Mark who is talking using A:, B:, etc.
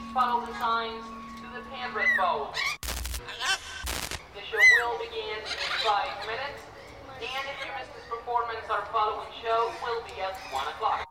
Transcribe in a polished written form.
A: follow the signs to the Penrith Bowl. The show will begin in 5 minutes, and if you miss this performance, our following show will be at 1 o'clock.